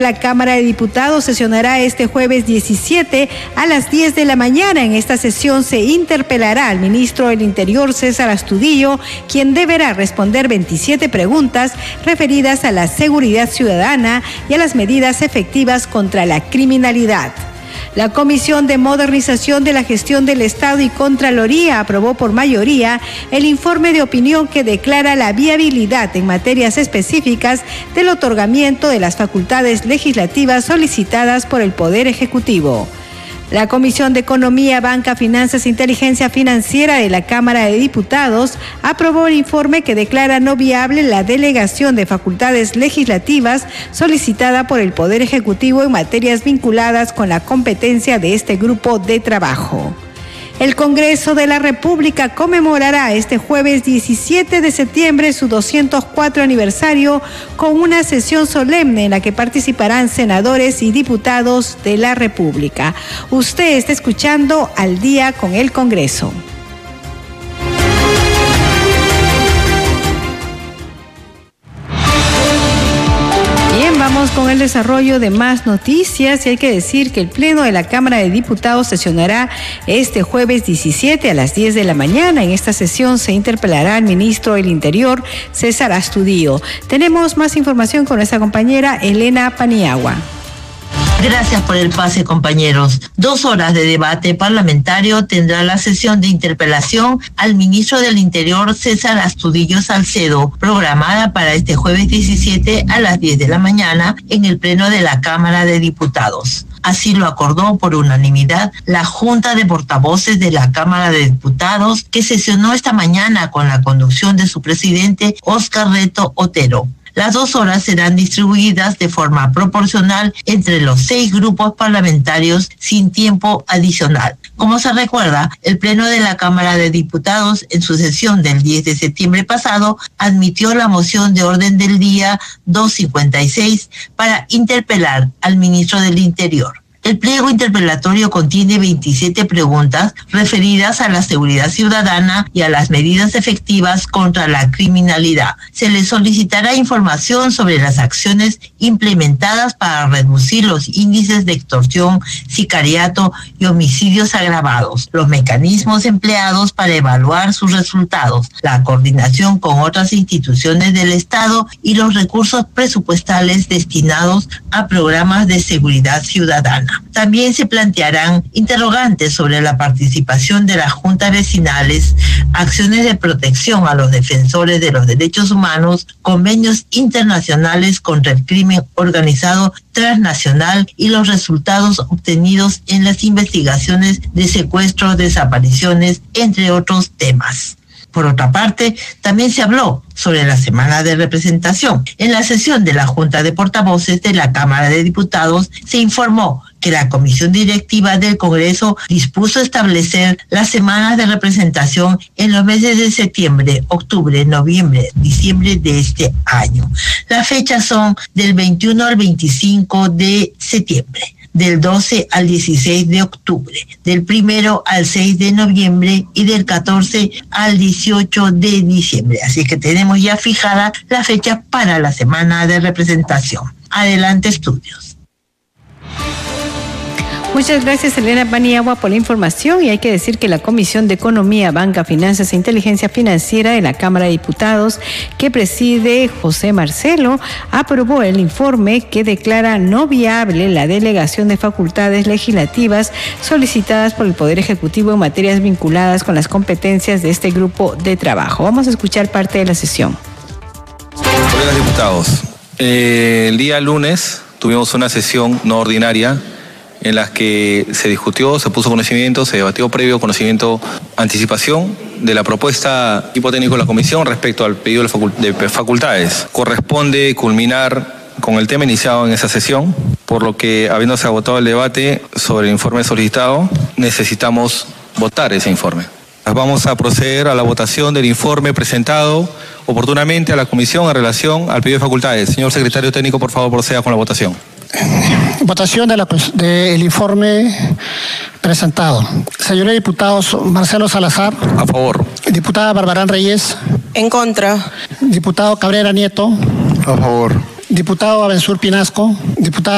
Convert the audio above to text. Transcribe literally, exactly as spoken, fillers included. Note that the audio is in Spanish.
La Cámara de Diputados sesionará este jueves diecisiete a las diez de la mañana. En esta sesión se interpelará al ministro del Interior, César Astudillo, quien deberá responder veintisiete preguntas referidas a la seguridad ciudadana y a las medidas efectivas contra la criminalidad. La Comisión de Modernización de la Gestión del Estado y Contraloría aprobó por mayoría el informe de opinión que declara la viabilidad en materias específicas del otorgamiento de las facultades legislativas solicitadas por el Poder Ejecutivo. La Comisión de Economía, Banca, Finanzas e Inteligencia Financiera de la Cámara de Diputados aprobó el informe que declara no viable la delegación de facultades legislativas solicitada por el Poder Ejecutivo en materias vinculadas con la competencia de este grupo de trabajo. El Congreso de la República conmemorará este jueves diecisiete de septiembre su doscientos cuatro aniversario con una sesión solemne en la que participarán senadores y diputados de la República. Usted está escuchando Al Día con el Congreso. Vamos con el desarrollo de más noticias y hay que decir que el Pleno de la Cámara de Diputados sesionará este jueves diecisiete a las diez de la mañana. En esta sesión se interpelará al ministro del Interior, César Astudillo. Tenemos más información con nuestra compañera Elena Paniagua. Gracias por el pase, compañeros. Dos horas de debate parlamentario tendrá la sesión de interpelación al ministro del Interior, César Astudillo Salcedo, programada para este jueves diecisiete a las diez de la mañana en el Pleno de la Cámara de Diputados. Así lo acordó por unanimidad la Junta de Portavoces de la Cámara de Diputados, que sesionó esta mañana con la conducción de su presidente, Óscar Reto Otero. Las dos horas serán distribuidas de forma proporcional entre los seis grupos parlamentarios sin tiempo adicional. Como se recuerda, el Pleno de la Cámara de Diputados en su sesión del diez de septiembre pasado admitió la moción de orden del día doscientos cincuenta y seis para interpelar al ministro del Interior. El pliego interpelatorio contiene veintisiete preguntas referidas a la seguridad ciudadana y a las medidas efectivas contra la criminalidad. Se le solicitará información sobre las acciones implementadas para reducir los índices de extorsión, sicariato y homicidios agravados, los mecanismos empleados para evaluar sus resultados, la coordinación con otras instituciones del Estado y los recursos presupuestales destinados a programas de seguridad ciudadana. También se plantearán interrogantes sobre la participación de las juntas vecinales, acciones de protección a los defensores de los derechos humanos, convenios internacionales contra el crimen organizado transnacional y los resultados obtenidos en las investigaciones de secuestros, desapariciones, entre otros temas. Por otra parte, también se habló sobre la semana de representación. En la sesión de la Junta de Portavoces de la Cámara de Diputados se informó que la Comisión Directiva del Congreso dispuso establecer las semanas de representación en los meses de septiembre, octubre, noviembre, diciembre de este año. Las fechas son del veintiuno al veinticinco de septiembre. Del doce al dieciséis de octubre, del primero al seis de noviembre y del catorce al dieciocho de diciembre. Así que tenemos ya fijada la fecha para la semana de representación. Adelante, estudios. Muchas gracias, Elena Paniagua, por la información. Y hay que decir que la Comisión de Economía, Banca, Finanzas e Inteligencia Financiera de la Cámara de Diputados, que preside José Marcelo, aprobó el informe que declara no viable la delegación de facultades legislativas solicitadas por el Poder Ejecutivo en materias vinculadas con las competencias de este grupo de trabajo. Vamos a escuchar parte de la sesión. Colegas diputados, eh, el día lunes tuvimos una sesión no ordinaria en las que se discutió, se puso conocimiento, se debatió previo conocimiento, anticipación de la propuesta equipo técnico de la comisión respecto al pedido de facultades. Corresponde culminar con el tema iniciado en esa sesión, por lo que, habiéndose agotado el debate sobre el informe solicitado, necesitamos votar ese informe. Vamos a proceder a la votación del informe presentado oportunamente a la comisión en relación al pedido de facultades. Señor secretario técnico, por favor, proceda con la votación. Votación del de informe presentado. Señores diputados, Marcelo Salazar. A favor. Diputada Barbarán Reyes. En contra. Diputado Cabrera Nieto. A favor. Diputado Abensur Pinasco. Diputada